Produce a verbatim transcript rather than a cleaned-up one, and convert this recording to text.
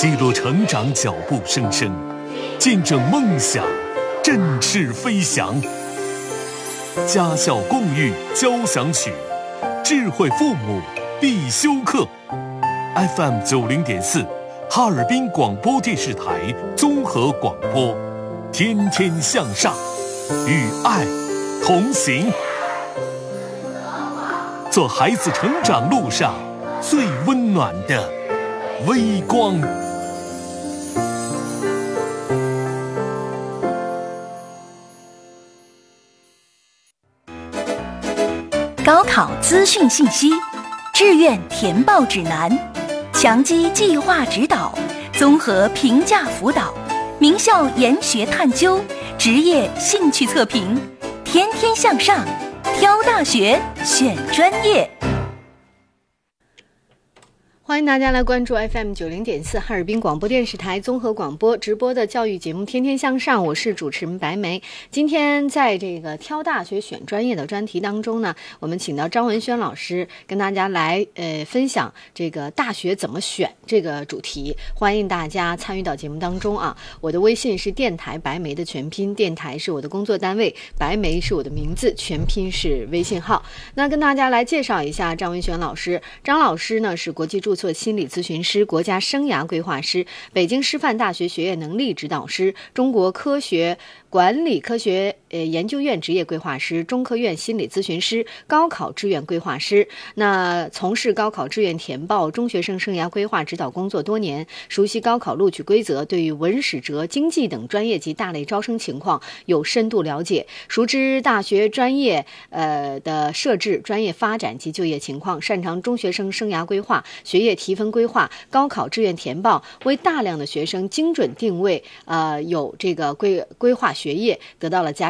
记录成长脚步声声，见证梦想振翅飞翔。家校共育交响曲，智慧父母必修课。F M 九零点四，哈尔滨广播电视台综合广播，天天向上，与爱同行，做孩子成长路上最温暖的微光。 高考资讯信息，志愿填报指南，强基计划指导，综合评价辅导，名校研学探究，职业兴趣测评，天天向上，挑大学选专业。 欢迎大家来关注 F M 九零点四哈尔滨广播电视台综合广播直播的教育节目《天天向上》，我是主持人白梅。今天在这个挑大学选专业的专题当中呢，我们请到张文轩老师跟大家来呃分享这个大学怎么选这个主题。欢迎大家参与到节目当中啊！我的微信是电台白梅的全拼，电台是我的工作单位，白梅是我的名字，全拼是微信号。那跟大家来介绍一下张文轩老师。张老师呢是国际注册做心理咨询师、国家生涯规划师、北京师范大学学业能力指导师、中国科学管理科学呃研究院职业规划师、中科院心理咨询师、高考志愿规划师。那从事高考志愿填报、中学生生涯规划指导工作多年，熟悉高考录取规则，对于文史哲、经济等专业及大类招生情况有深度了解，熟知大学专业呃的设置、专业发展及就业情况，擅长中学生生涯规划、学业提分规划、高考志愿填报，为大量的学生精准定位，呃，有这个规规划学业，得到了家